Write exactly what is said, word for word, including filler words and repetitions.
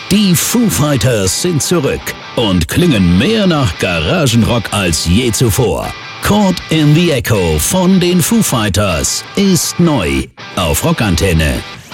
Die Foo Fighters sind zurück und klingen mehr nach Garagenrock als je zuvor. Caught in the Echo von den Foo Fighters ist neu auf Rockantenne.